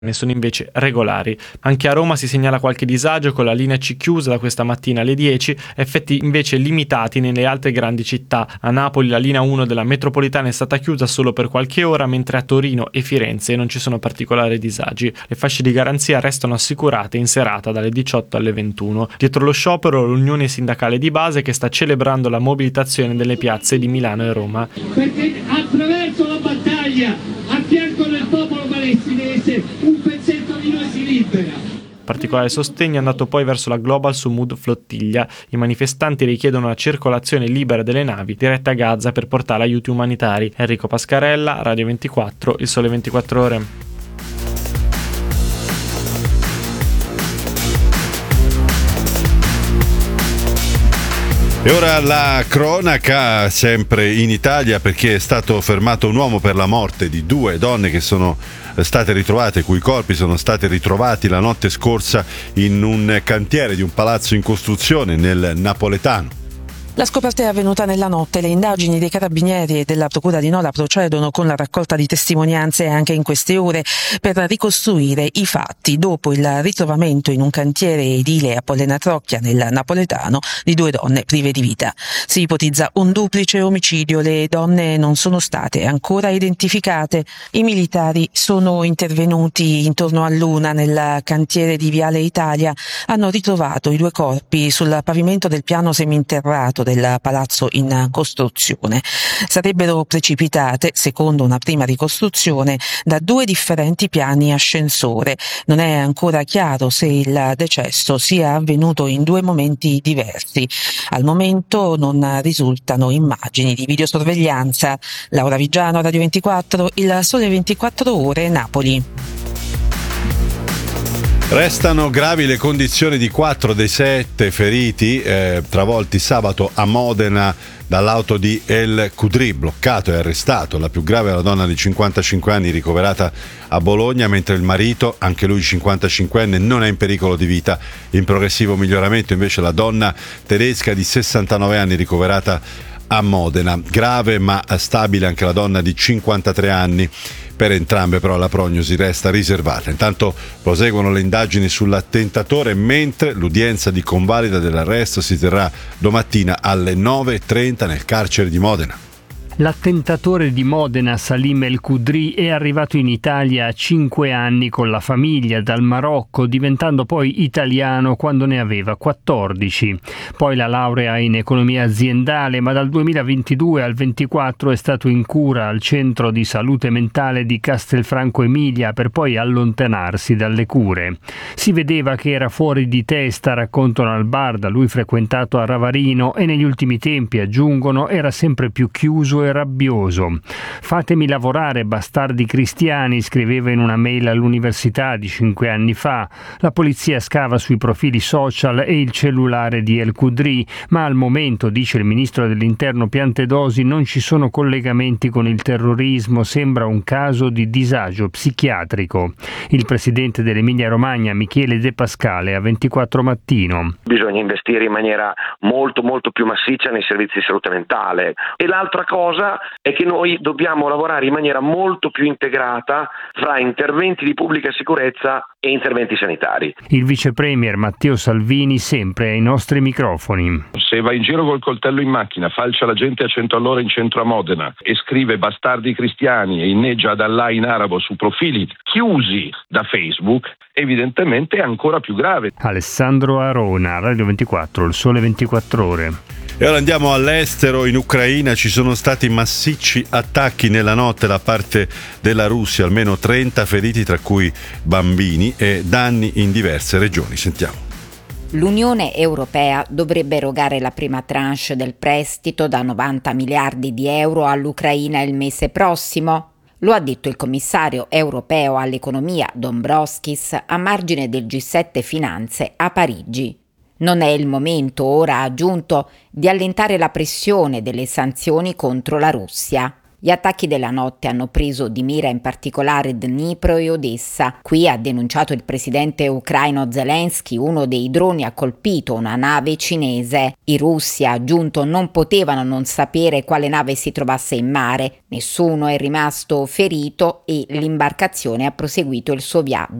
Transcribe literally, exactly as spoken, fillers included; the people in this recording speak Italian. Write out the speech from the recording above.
ne sono invece regolari. Anche a Roma si segnala qualche disagio con la linea C chiusa da questa mattina alle dieci, effetti invece limitati nelle altre grandi città. A Napoli la linea uno della metropolitana è stata chiusa solo per qualche ora, mentre a Torino e Firenze non ci sono particolari disagi. Le fasce di garanzia restano assicurate in serata dalle diciotto alle ventuno. Dietro lo sciopero l'Unione Sindacale di Base che sta celebrando la mobilitazione delle piazze di Milano e Roma. Perché attraverso la battaglia a fianco del popolo palestinese un pezzetto di noi si libera. Particolare sostegno è andato poi verso la Global Sumud Flottiglia. I manifestanti richiedono la circolazione libera delle navi dirette a Gaza per portare aiuti umanitari. Enrico Pascarella, Radio ventiquattro, Il Sole ventiquattro Ore. E ora la cronaca, sempre in Italia, perché è stato fermato un uomo per la morte di due donne che sono state ritrovate, cui corpi sono stati ritrovati la notte scorsa in un cantiere di un palazzo in costruzione nel Napoletano. La scoperta è avvenuta nella notte. Le indagini dei carabinieri e della procura di Nola procedono con la raccolta di testimonianze anche in queste ore per ricostruire i fatti dopo il ritrovamento in un cantiere edile a Pollena Trocchia nel Napoletano di due donne prive di vita. Si ipotizza un duplice omicidio. Le donne non sono state ancora identificate. I militari sono intervenuti intorno all'una nel cantiere di Viale Italia. Hanno ritrovato i due corpi sul pavimento del piano seminterrato del palazzo in costruzione. Sarebbero precipitate, secondo una prima ricostruzione, da due differenti piani ascensore. Non è ancora chiaro se il decesso sia avvenuto in due momenti diversi. Al momento non risultano immagini di videosorveglianza. Laura Vigiano, Radio ventiquattro, Il Sole ventiquattro Ore, Napoli. Restano gravi le condizioni di quattro dei sette feriti eh, travolti sabato a Modena dall'auto di El Khudri, bloccato e arrestato. La più grave è la donna di cinquantacinque anni ricoverata a Bologna, mentre il marito, anche lui cinquantacinquenne, non è in pericolo di vita. In progressivo miglioramento invece la donna tedesca di sessantanove anni ricoverata a Modena. Grave ma stabile anche la donna di cinquantatré anni. Per entrambe però la prognosi resta riservata. Intanto proseguono le indagini sull'attentatore, mentre l'udienza di convalida dell'arresto si terrà domattina alle nove e trenta nel carcere di Modena. L'attentatore di Modena, Salim El Khudri, è arrivato in Italia a cinque anni con la famiglia dal Marocco, diventando poi italiano quando ne aveva quattordici. Poi la laurea in economia aziendale, ma dal duemilaventidue al ventiquattro è stato in cura al centro di salute mentale di Castelfranco Emilia per poi allontanarsi dalle cure. Si vedeva che era fuori di testa, raccontano al bar da lui frequentato a Ravarino, e negli ultimi tempi, aggiungono, era sempre più chiuso e rabbioso. Fatemi lavorare, bastardi cristiani, scriveva in una mail all'università di cinque anni fa. La polizia scava sui profili social e il cellulare di El Khudri, ma al momento, dice il ministro dell'interno Piantedosi, non ci sono collegamenti con il terrorismo, sembra un caso di disagio psichiatrico. Il presidente dell'Emilia Romagna, Michele De Pascale, a ventiquattro Mattino. Bisogna investire in maniera molto molto più massiccia nei servizi di salute mentale, e l'altra cosa è che noi dobbiamo lavorare in maniera molto più integrata fra interventi di pubblica sicurezza e interventi sanitari. Il vice premier Matteo Salvini sempre ai nostri microfoni. Se va in giro col coltello in macchina, falcia la gente a cento all'ora in centro a Modena e scrive bastardi cristiani e inneggia ad Allah in arabo su profili chiusi da Facebook, evidentemente è ancora più grave. Alessandro Arona, Radio ventiquattro, Il Sole ventiquattro Ore. E ora andiamo all'estero. In Ucraina ci sono stati massicci attacchi nella notte da parte della Russia, almeno trenta feriti, tra cui bambini, e danni in diverse regioni. Sentiamo. L'Unione Europea dovrebbe erogare la prima tranche del prestito da novanta miliardi di euro all'Ucraina il mese prossimo. Lo ha detto il commissario europeo all'economia Dombrovskis a margine del G sette Finanze a Parigi. Non è il momento, ora ha aggiunto, di allentare la pressione delle sanzioni contro la Russia. Gli attacchi della notte hanno preso di mira in particolare Dnipro e Odessa. Qui, ha denunciato il presidente ucraino Zelensky, uno dei droni ha colpito una nave cinese. I russi, ha aggiunto, non potevano non sapere quale nave si trovasse in mare. Nessuno è rimasto ferito e l'imbarcazione ha proseguito il suo viaggio.